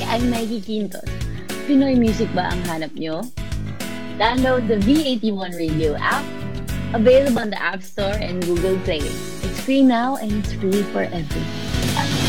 I'm Maggie Quintos. Pinoy music ba ang hanap nyo? Download the V81 Radio app, available on the App Store and Google Play. It's free now and it's free forever.